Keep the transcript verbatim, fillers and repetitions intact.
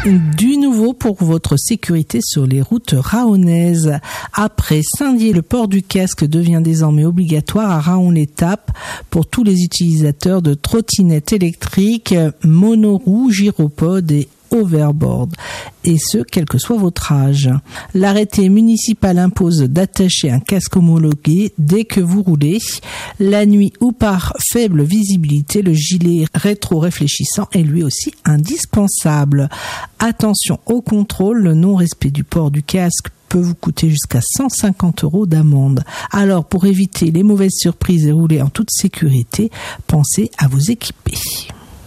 Du nouveau pour votre sécurité sur les routes rahonnaises. Après Saint-Dié, le port du casque devient désormais obligatoire à Rahon-l'Étape pour tous les utilisateurs de trottinettes électriques, monoroues, gyropodes et overboard, et ce, quel que soit votre âge. L'arrêté municipal impose d'attacher un casque homologué dès que vous roulez. La nuit ou par faible visibilité, le gilet rétro-réfléchissant est lui aussi indispensable. Attention au contrôle, le non-respect du port du casque peut vous coûter jusqu'à cent cinquante euros d'amende. Alors, pour éviter les mauvaises surprises et rouler en toute sécurité, pensez à vous équiper.